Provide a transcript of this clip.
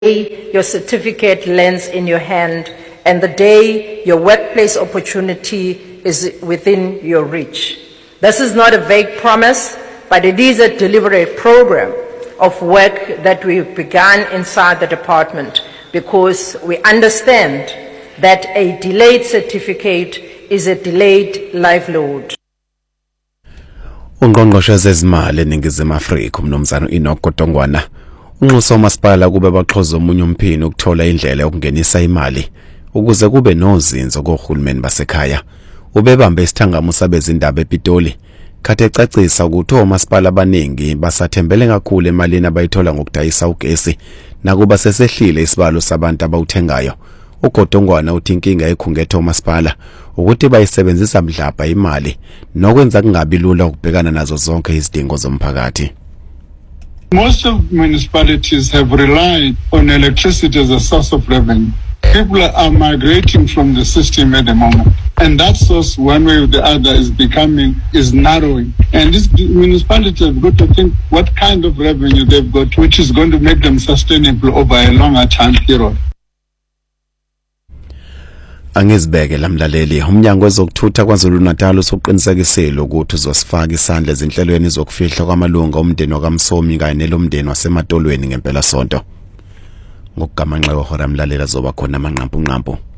your certificate lands in your hand and the day your workplace opportunity is within your reach. This is not a vague promise, but it is a deliberate program of work that we've begun inside the department because we understand that a delayed certificate is a delayed livelihood. Ungqongqoshe zezimali eNingizimu Afrika uMnumzana Enoch Godongwana unxusa umasipala kube baxhoza omunye umphini ukuthola indlela yokungenisa imali ukuze kube nozinzo kohulumeni basekhaya. Ubebambe isithangamo sabezindaba ePitoli khathe ecacisa ukuthi omasipala abaningi basathembele kakhulu emalini abayithola ngokudayisa ugesi nakuba sesehlile isibalo sabantu abawuthengayo. uGodongwana uthi inkinga ekhungethe omasipala ukuthi bayisebenzisa mdlapha imali nokwenza kungabi lula ukubhekana nazo zonke izidingo zomphakathi. Most of municipalities have relied on electricity as a source of revenue. People are migrating from the system at the moment. And that source, one way or the other, is narrowing. And these municipalities have got to think what kind of revenue they've got, which is going to make them sustainable over a longer time period. Angizibeke lamlaleli umnyango wezokuthutha kwaZulu-Natal usuqinisekisile ukuthi uzosifaka isandla ezinhlelweni zokufihla kwamalunga omndeni wakaMsomi kanye nelomndeni wasematolweni ngempela sonto. Ngokugamanxewa hora mlalela zoba khona amanqampu